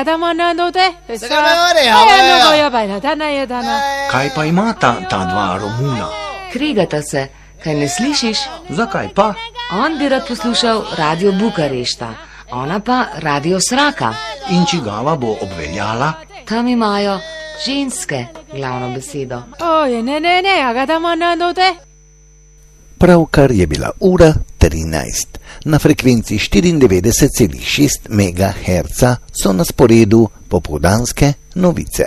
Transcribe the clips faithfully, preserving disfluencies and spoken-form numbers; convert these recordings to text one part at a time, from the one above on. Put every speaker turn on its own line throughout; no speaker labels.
Kaj pa ima ta, ta dva Romuna?
Kregata se, kaj ne slišiš?
Zakaj pa?
On bi rad poslušal Radio Bukarešta, ona pa Radio Sraka.
In čigava bo obveljala?
Tam imajo ženske glavno besedo.
Pravkar je bila ura trinajst. Na frekvenci štiriindevetdeset celih šest megaherca so na sporedu popoldanske novice.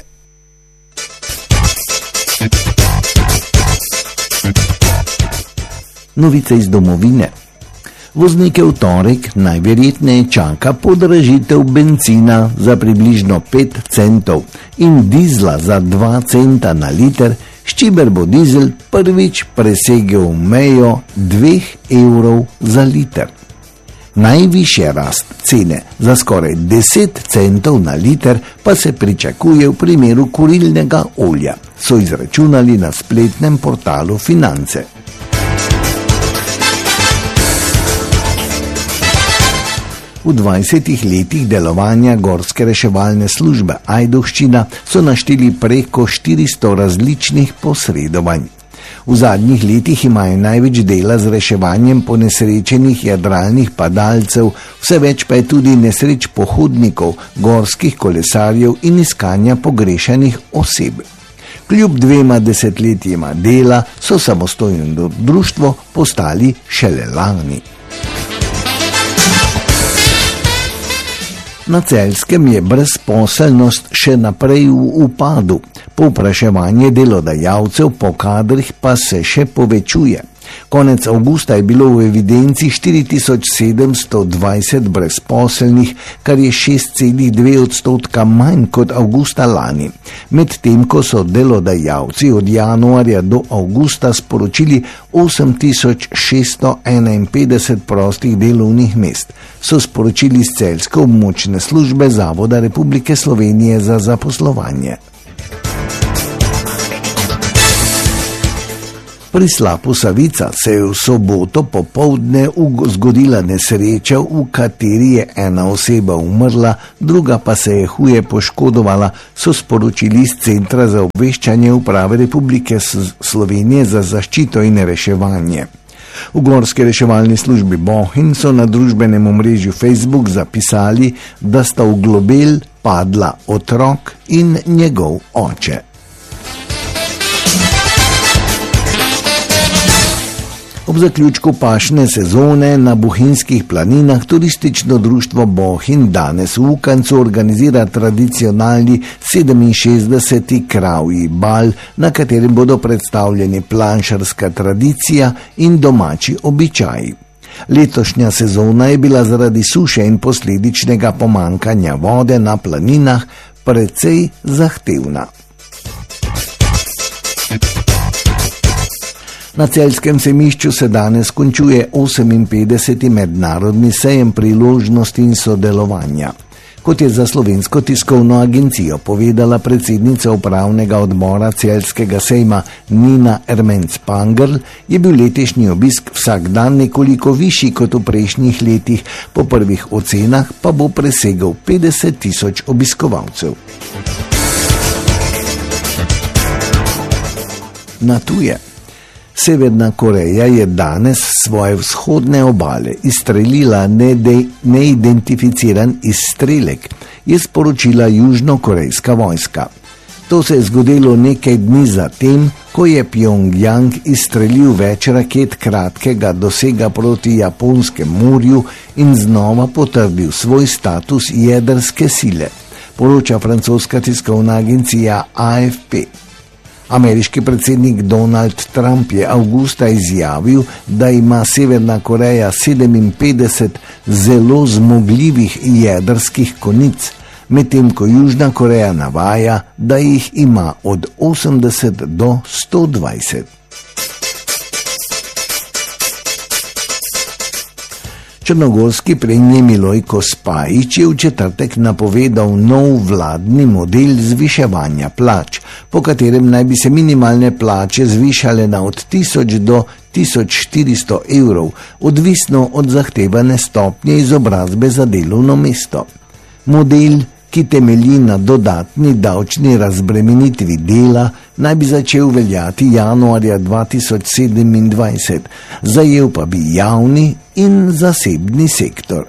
Novice iz domovine. Voznike v torek najverjetneje čaka podražitev bencina za približno pet centov in dizla za dva centa na liter, s čimer bo dizel prvič presegel mejo dveh evrov za liter. Najvišja rast cene za skoraj deset centov na liter pa se pričakuje v primeru kurilnega olja, so izračunali na spletnem portalu Finance. V dvajsetih letih delovanja Gorske reševalne službe Ajdovščina so našteli preko štiristo različnih posredovanj. V zadnjih letih imajo največ dela z reševanjem ponesrečenih jadralnih padalcev, vse več pa je tudi nesreč pohodnikov, gorskih kolesarjev in iskanja pogrešanih oseb. Kljub dvema desetletjima dela so samostojno društvo postali šele lani. Na Celjskem je brezposelnost še naprej v upadu, povpraševanje delodajalcev po kadrih pa se še povečuje. Konec avgusta je bilo v evidenci štiri tisoč sedemsto dvajset brezposelnih, kar je šest celih dve odstotka manj kot avgusta lani, medtem ko so delodajalci od januarja do avgusta sporočili osem tisoč šeststo enainpetdeset prostih delovnih mest, so sporočili z celjske območne službe Zavoda Republike Slovenije za zaposlovanje. Pri slapu Savica se je v soboto popoldne zgodila nesreča, v kateri je ena oseba umrla, druga pa se je huje poškodovala, so sporočili iz Centra za obveščanje Uprave Republike Slovenije za zaščito in reševanje. V Gorski reševalni službi Bohinj so na družbenem omrežju Facebook zapisali, da sta v globel padla otrok in njegov oče. Ob zaključku pašne sezone na Bohinjskih planinah turistično društvo Bohinj danes v Ukancu organizira tradicionalni sedeminšestdeseti kravji bal, na katerem bodo predstavljeni planšarska tradicija in domači običaji. Letošnja sezona je bila zaradi suše in posledičnega pomankanja vode na planinah precej zahtevna. Na celjskem sejmišču se danes končuje oseminpetdeseti mednarodni sejem priložnosti in sodelovanja. Kot je za Slovensko tiskovno agencijo povedala predsednica upravnega odbora celjskega sejma Nina Ermenc-Pangerl, je bil letošnji obisk vsak dan nekoliko višji kot v prejšnjih letih, po prvih ocenah pa bo presegel petdeset tisoč obiskovalcev. Na tuje. Severna Koreja je danes svoje vzhodne obale izstrelila neidentificiran izstrelek, je sporočila južnokorejska vojska. To se je zgodilo nekaj dni zatem, ko je Pjongjang izstrelil več raket kratkega dosega proti Japonskem morju in znova potrdil svoj status jedrske sile, poroča francoska tiskovna agencija A F P. Ameriški predsednik Donald Trump je avgusta izjavil, da ima Severna Koreja sedeminpetdeset zelo zmogljivih jedrskih konic, medtem ko Južna Koreja navaja, da jih ima od osemdeset do sto dvajset. Črnogorski premijer Milojko Spajić je v četrtek napovedal nov vladni model zviševanja plač, po katerem naj bi se minimalne plače zvišale na od tisoč do tisoč štiristo evrov, odvisno od zahtevane stopnje izobrazbe za delovno mesto. Model, ki temelji na dodatni davčni razbremenitvi dela, naj bi začel veljati januarja dva tisoč sedemindvajset, zajel pa bi javni in zasebni sektor.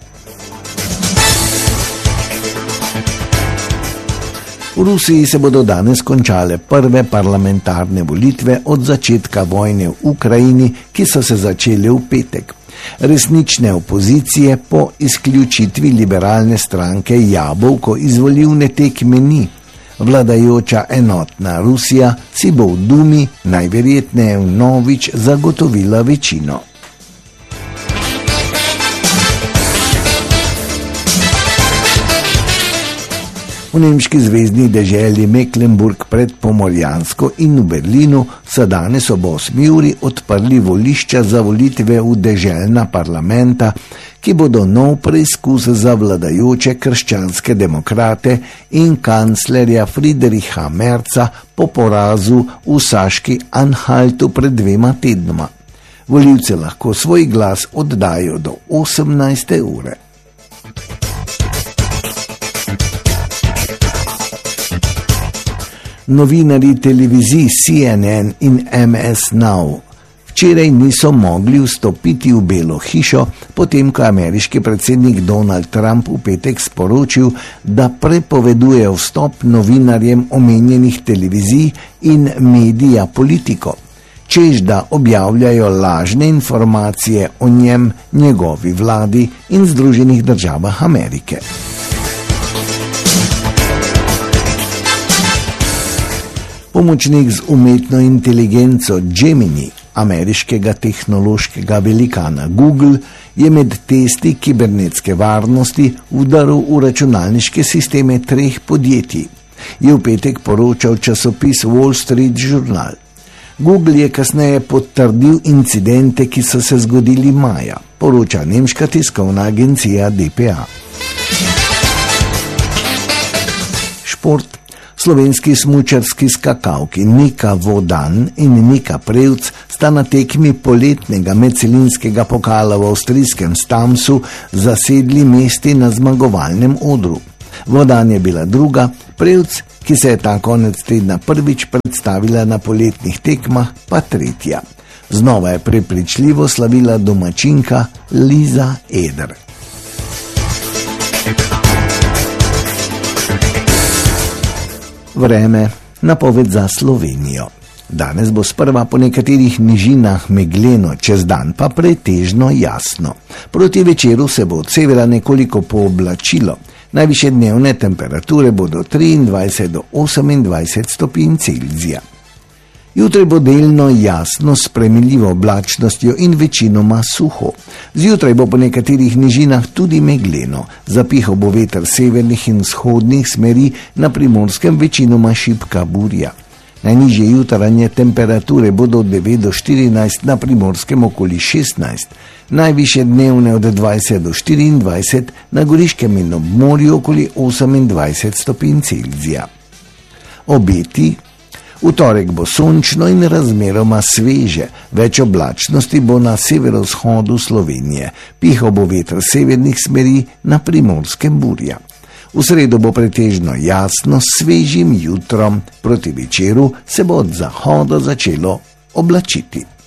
V Rusiji se bodo danes končale prve parlamentarne volitve od začetka vojne v Ukrajini, ki so se začele v petek. Resnične opozicije po izključitvi liberalne stranke Jabolko iz volilne tekme ni. Vladajoča enotna Rusija si bo v Dumi najverjetneje vnovič zagotovila večino. V nemški zvezni deželi Mecklenburg pred Pomorjansko in v Berlinu so danes ob osmi uri odprli volišča za volitve v deželna parlamenta, ki bodo nov preizkus za vladajoče krščanske demokrate in kanclerja Friedricha Merza po porazu v Saški Anhaltu pred dvema tednoma. Volivci lahko svoj glas oddajo do osemnajste ure. Novinarji televizij C N N in M S Now včeraj niso mogli vstopiti v Belo hišo, potem ko ameriški predsednik Donald Trump v petek sporočil, da prepoveduje vstop novinarjem omenjenih televizij in medija Politico, čež da objavljajo lažne informacije o njem, njegovi vladi in Združenih državah Amerike. Pomočnik z umetno inteligenco Gemini, ameriškega tehnološkega velikana Google, je med testi kibernetske varnosti vdaril v računalniške sisteme treh podjetij, je v petek poročal časopis Wall Street Journal. Google je kasneje potrdil incidente, ki so se zgodili maja, poroča nemška tiskovna agencija D P A. Šport. Slovenski smučarski skakalki Nika Vodan in Nika Prevc sta na tekmi poletnega medcelinskega pokala v avstrijskem Stamsu zasedli mesti na zmagovalnem odru. Vodan je bila druga, Prevc, ki se je ta konec tedna prvič predstavila na poletnih tekmah, pa tretja. Znova je prepričljivo slavila domačinka Liza Eder. Vreme, napoved za Slovenijo. Danes bo sprva po nekaterih nižinah megleno, čez dan pa pretežno jasno. Proti večeru se bo od severa nekoliko pooblačilo. Najvišje dnevne temperature bodo triindvajset do osemindvajset stopinj Celzija. Jutri bo delno jasno s premiljivo oblačnostjo in večinoma suho. Zjutraj bo po nekaterih nižinah tudi megleno. Zapihal bo veter severnih in vzhodnih smeri, na Primorskem večinoma šibka burja. Najnižje jutranje temperature bodo od devet do štirinajst, na Primorskem okoli šestnajst. Najvišje dnevne od dvajset do štiriindvajset, na Goriškem in ob morju okoli osemindvajset stopinj Celzija. Obeti. V torek bo sončno in razmeroma sveže, več oblačnosti bo na severovzhodu Slovenije, pihal bo veter severnih smeri, na Primorskem burja. V sredo bo pretežno jasno s svežim jutrom, proti večeru se bo od zahoda začelo oblačiti.